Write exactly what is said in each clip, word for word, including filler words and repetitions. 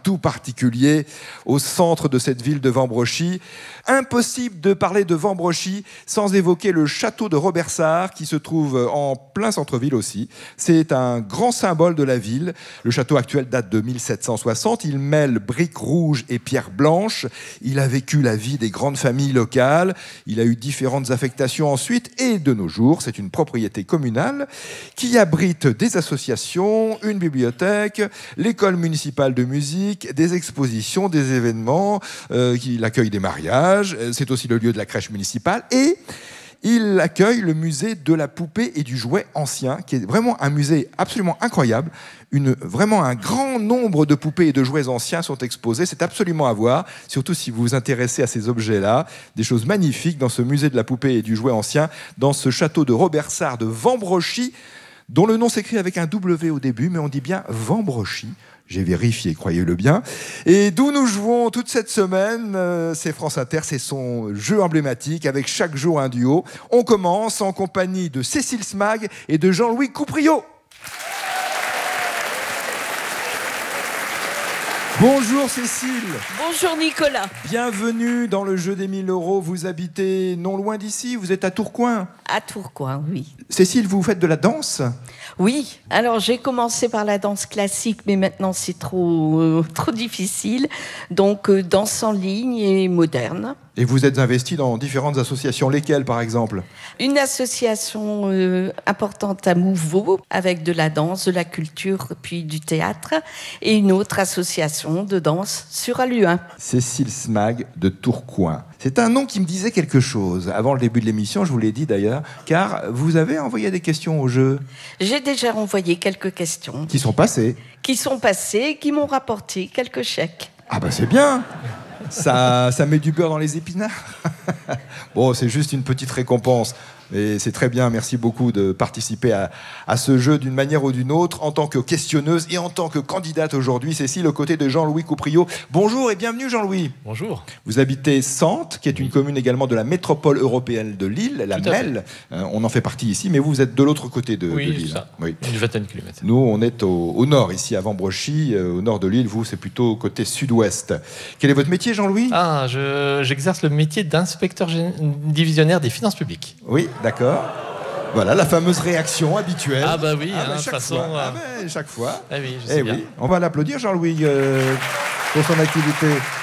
tout particulier au centre de cette ville de Vambrochy. Impossible de parler de Vambrochy sans évoquer le château de Robersart qui se trouve en plein centre-ville aussi. C'est un grand symbole de la ville. Le château actuel date de mille sept cent soixante. Il mêle briques rouges et pierres blanches. Il a vécu la vie des grandes familles locales. Il a eu différentes affectations ensuite et de nos jours, c'est une propriété communale qui abrite des associations, une bibliothèque, l'école municipale de musique, des expositions, des événements, euh, il accueille des mariages. C'est aussi le lieu de la crèche municipale et il accueille le musée de la poupée et du jouet ancien, qui est vraiment un musée absolument incroyable. Une, vraiment un grand nombre de poupées et de jouets anciens sont exposés. C'est absolument à voir, surtout si vous vous intéressez à ces objets-là. Des choses magnifiques dans ce musée de la poupée et du jouet ancien, dans ce château de Robersart de Vambrochy, dont le nom s'écrit avec un W au début, mais on dit bien Vambrochy. J'ai vérifié, croyez-le bien. Et d'où nous jouons toute cette semaine, euh, c'est France Inter, c'est son jeu emblématique, avec chaque jour un duo. On commence en compagnie de Cécile Smag et de Jean-Louis Coupriot. Bonjour Cécile. Bonjour Nicolas. Bienvenue dans le jeu des mille euros. Vous habitez non loin d'ici, vous êtes à Tourcoing. À Tourcoing, oui. Cécile, vous faites de la danse ? Oui, alors j'ai commencé par la danse classique, mais maintenant c'est trop, euh, trop difficile. Donc euh, danse en ligne et moderne. Et vous êtes investi dans différentes associations, lesquelles par exemple ? Une association euh, importante à Mouveau, avec de la danse, de la culture, puis du théâtre, et une autre association de danse sur Alluin. Cécile Smag de Tourcoing. C'est un nom qui me disait quelque chose. Avant le début de l'émission, je vous l'ai dit d'ailleurs, car vous avez envoyé des questions au jeu. J'ai déjà envoyé quelques questions. Qui sont passées. Qui sont passées, qui m'ont rapporté quelques chèques. Ah bah c'est bien. Ça, ça met du beurre dans les épinards. Bon, c'est juste une petite récompense. Et c'est très bien, merci beaucoup de participer à, à ce jeu d'une manière ou d'une autre, en tant que questionneuse et en tant que candidate aujourd'hui. Cécile, aux côtés de Jean-Louis Coupriot. Bonjour et bienvenue Jean-Louis. Bonjour. Vous habitez Sante, qui est une commune également de la métropole européenne de Lille, la Tout à Melle. Euh, on en fait partie ici, mais vous, vous êtes de l'autre côté de, oui, de Lille. Ça. Oui, une vingtaine de kilomètres. Nous, on est au, au nord, ici à Vambrochy, euh, au nord de Lille. Vous, c'est plutôt côté sud-ouest. Quel est votre métier, Jean-Louis ? Ah, je, j'exerce le métier d'inspecteur gé- divisionnaire des finances publiques. Oui, d'accord. Voilà, la fameuse réaction habituelle. Ah bah oui, ah bah, hein, chaque façon, fois. euh... Ah bah, chaque fois. Ah oui, je sais eh bien. Oui. On va l'applaudir, Jean-Louis, euh, pour son activité.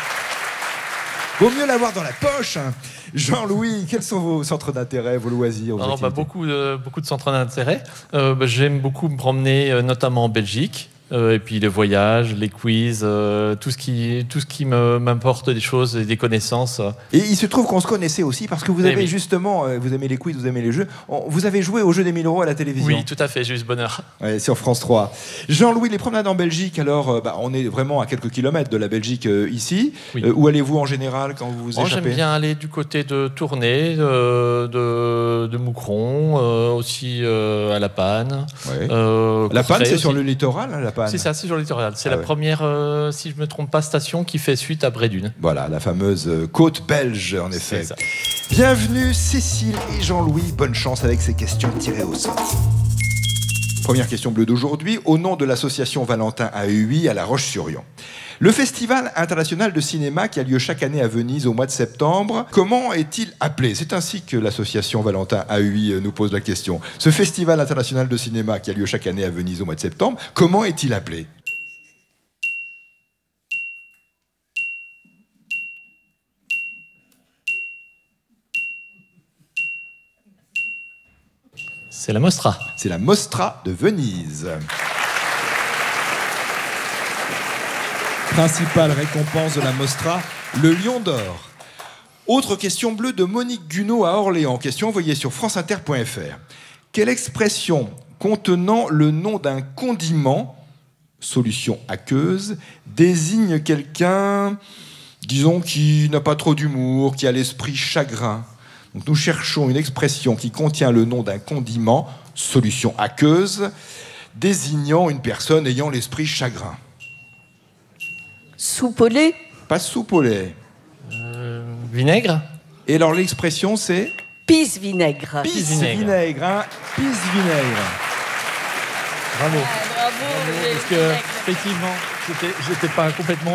Vaut mieux l'avoir dans la poche. Jean-Louis, quels sont vos centres d'intérêt, vos loisirs, vos Alors, bah, activités ? beaucoup, de, beaucoup de centres d'intérêt. Euh, bah, j'aime beaucoup me promener, euh, notamment en Belgique. Euh, et puis les voyages, les quiz, euh, tout ce qui, tout ce qui me, m'importe des choses et des connaissances. Et il se trouve qu'on se connaissait aussi parce que vous Eh avez oui. justement, euh, vous aimez les quiz, vous aimez les jeux, on- vous avez joué au jeu des mille euros à la télévision. Oui, tout à fait, j'ai eu ce bonheur. Ouais, sur France trois. Jean-Louis, les promenades en Belgique, alors euh, bah, on est vraiment à quelques kilomètres de la Belgique euh, ici. Oui. Euh, où allez-vous en général quand vous vous Oh, échappez ? j'aime bien aller du côté de Tournai, de, de, de Moucron, euh, aussi euh, à La Panne. Ouais. Euh, La Panne, Courtrai c'est sur aussi. le littoral, hein, La Panne. C'est ça, c'est sur le littoral. C'est Ah la ouais. première, euh, si je ne me trompe pas, station qui fait suite à Brédune. Voilà, la fameuse euh, côte belge, en effet. C'est ça. Bienvenue Cécile et Jean-Louis, bonne chance avec ces questions tirées au sort. Première question bleue d'aujourd'hui, au nom de l'association Valentin à Huy à La Roche-sur-Yon. Le Festival international de cinéma qui a lieu chaque année à Venise au mois de septembre, comment est-il appelé ? C'est ainsi que l'association Valentin à Huy nous pose la question. Ce Festival international de cinéma qui a lieu chaque année à Venise au mois de septembre, comment est-il appelé ? C'est la Mostra. C'est la Mostra de Venise. Principale récompense de la Mostra, le Lion d'Or. Autre question bleue de Monique Gunaud à Orléans. Question envoyée sur franceinter point f r. Quelle expression contenant le nom d'un condiment, solution aqueuse, désigne quelqu'un, disons, qui n'a pas trop d'humour, qui a l'esprit chagrin ? Donc nous cherchons une expression qui contient le nom d'un condiment, solution aqueuse, désignant une personne ayant l'esprit chagrin. Soupe au lait ? Pas soupe au lait. Euh, vinaigre. Et alors l'expression c'est Pisse vinaigre. pisse Pisse vinaigre. vinaigre. hein, pisse vinaigre. Bravo. Ah, bravo, Parce que, effectivement, j'étais, j'étais pas complètement